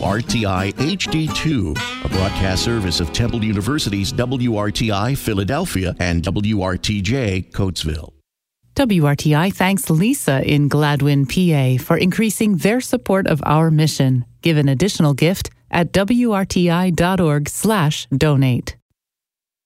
WRTI HD2, a broadcast service of Temple University's WRTI Philadelphia and WRTJ Coatesville. WRTI thanks Lisa in Gladwin, PA, for increasing their support of our mission. Give an additional gift at wrti.org/donate.